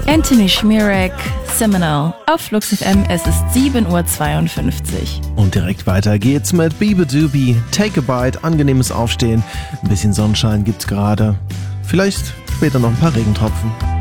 Anthony Schmierek, Seminole auf Flux FM. Es ist 7:52 Uhr. Und direkt weiter geht's mit Beabadoobie, Take a Bite, angenehmes Aufstehen. Ein bisschen Sonnenschein gibt's gerade. Vielleicht später noch ein paar Regentropfen.